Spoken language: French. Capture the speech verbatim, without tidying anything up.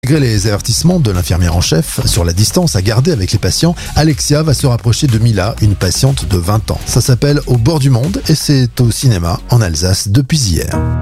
Malgré les avertissements de l'infirmière en chef sur la distance à garder avec les patients, Alexia va se rapprocher de Mila, une patiente de vingt ans. Ça s'appelle Au bord du monde et c'est au cinéma en Alsace depuis hier.